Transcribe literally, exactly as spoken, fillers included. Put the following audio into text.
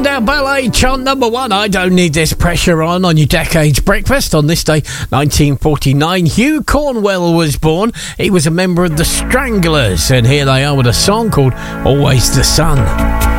Spandau Ballet, chant number one, I Don't Need This Pressure On, on your Decades Breakfast. On this day, nineteen forty-nine, Hugh Cornwell was born. He was a member of the Stranglers, and here they are with a song called Always the Sun.